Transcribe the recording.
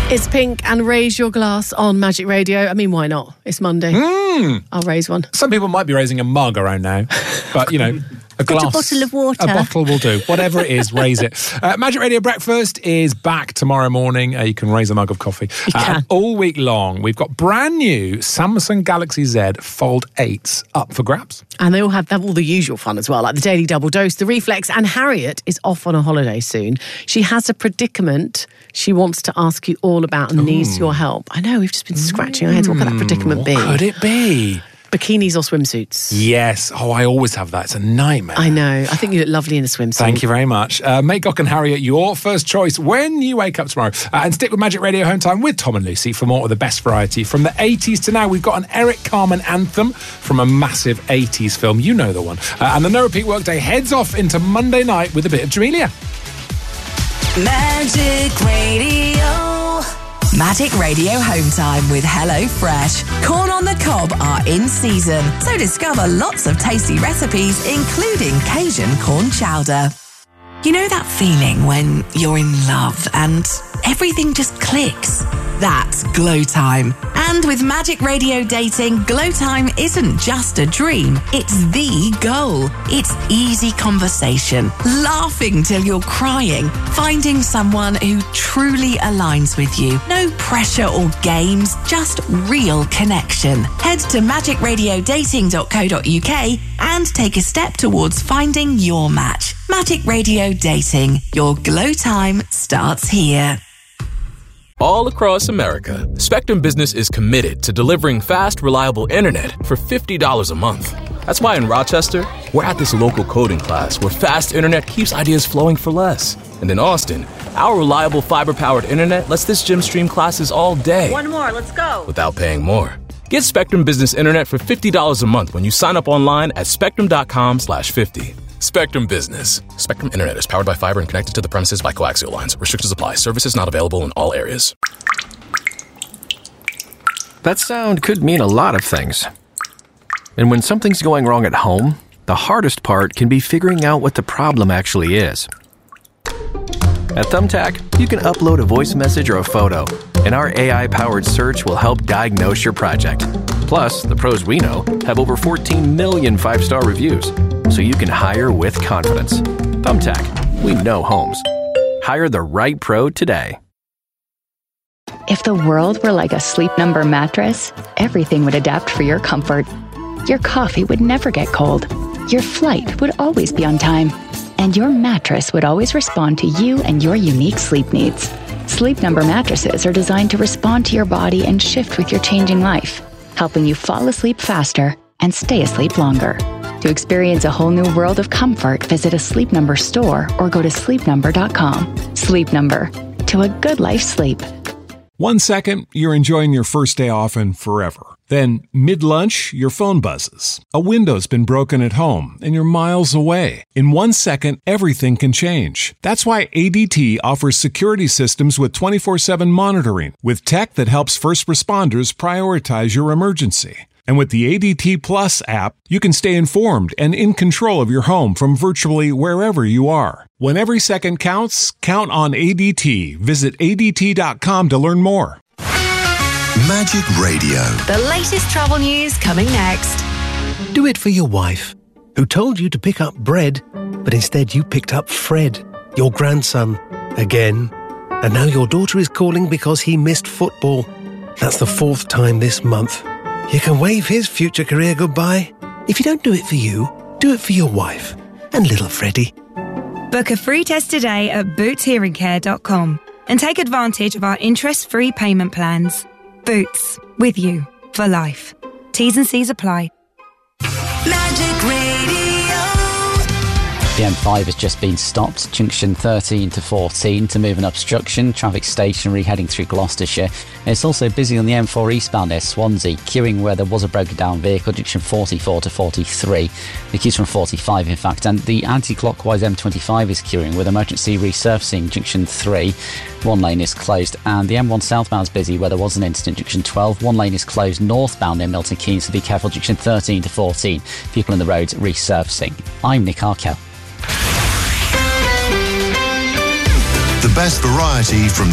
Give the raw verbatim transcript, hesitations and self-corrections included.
It's Pink and Raise Your Glass on Magic Radio. I mean, why not? It's Monday. Mm. I'll raise one. Some people might be raising a mug around now, but, you know, a glass. Get a bottle of water. A bottle will do. Whatever it is, raise it. Uh, Magic Radio Breakfast is back tomorrow morning. Uh, you can raise a mug of coffee. You can. Uh, all week long, we've got brand new Samsung Galaxy Z Fold eights up for grabs. And they all have, they have all the usual fun as well, like the Daily Double Dose, the Reflex, and Harriet is off on a holiday soon. She has a predicament she wants to ask you all about and Ooh. needs your help. I know, we've just been scratching our heads. What could that predicament what be? What could it be? Bikinis or swimsuits? Yes. Oh, I always have that. It's a nightmare. I know. I think you look lovely in a swimsuit. Thank you very much. Uh, make Gok and Harriet your first choice when you wake up tomorrow. Uh, and stick with Magic Radio Home Time with Tom and Lucy for more of the best variety. From the eighties to now, we've got an Eric Carmen anthem from a massive eighties film. You know the one. Uh, and the No Repeat Workday heads off into Monday night with a bit of Jamelia. Magic Radio. Magic Radio Home Time with Hello Fresh. Corn on the cob are in season, so discover lots of tasty recipes, including Cajun corn chowder. You know that feeling when you're in love and everything just clicks? That's Glow Time. And with Magic Radio Dating, Glow Time isn't just a dream, it's the goal. It's easy conversation, laughing till you're crying, finding someone who truly aligns with you. No pressure or games, just real connection. Head to magic radio dating dot co dot uk and take a step towards finding your match. Magic Radio Dating. Your Glow Time starts here. All across America, Spectrum Business is committed to delivering fast, reliable internet for fifty dollars a month. That's why in Rochester, we're at this local coding class where fast internet keeps ideas flowing for less. And in Austin, our reliable fiber-powered internet lets this gym stream classes all day. One more, let's go. Without paying more. Get Spectrum Business Internet for fifty dollars a month when you sign up online at spectrum.com slash 50. Spectrum Business. Spectrum Internet is powered by fiber and connected to the premises by coaxial lines. Restrictions apply. Services not available in all areas. That sound could mean a lot of things. And when something's going wrong at home, the hardest part can be figuring out what the problem actually is. At Thumbtack, you can upload a voice message or a photo, and our A I-powered search will help diagnose your project. Plus, the pros we know have over fourteen million five-star reviews, so you can hire with confidence. Thumbtack, we know homes. Hire the right pro today. If the world were like a Sleep Number mattress, everything would adapt for your comfort. Your coffee would never get cold. Your flight would always be on time. And your mattress would always respond to you and your unique sleep needs. Sleep Number mattresses are designed to respond to your body and shift with your changing life, helping you fall asleep faster and stay asleep longer. To experience a whole new world of comfort, visit a Sleep Number store or go to sleep number dot com. Sleep Number. To a good life's sleep. One second, you're enjoying your first day off and forever. Then, mid-lunch, your phone buzzes. A window's been broken at home, and you're miles away. In one second, everything can change. That's why A D T offers security systems with twenty-four seven monitoring, with tech that helps first responders prioritize your emergency. And with the A D T Plus app, you can stay informed and in control of your home from virtually wherever you are. When every second counts, count on A D T. Visit A D T dot com to learn more. Magic Radio. The latest travel news coming next. Do it for your wife, who told you to pick up bread, but instead you picked up Fred, your grandson, again. And now your daughter is calling because he missed football. That's the fourth time this month. You can wave his future career goodbye. If you don't do it for you, do it for your wife and little Freddie. Book a free test today at boots hearing care dot com and take advantage of our interest-free payment plans. Boots, with you for life. T's and C's apply. Magic Radio. The M five has just been stopped, junction thirteen to fourteen, to move an obstruction. Traffic stationary heading through Gloucestershire. It's also busy on the M four eastbound near Swansea, queuing where there was a broken down vehicle, junction forty-four to forty-three. The queue's from forty-five, in fact, and the anti-clockwise M twenty-five is queuing with emergency resurfacing, junction three. One lane is closed, and the M one southbound is busy where there was an incident, junction twelve. One lane is closed northbound near Milton Keynes, so be careful, junction thirteen to fourteen. People in the roads resurfacing. I'm Nick Arkell. The best variety from the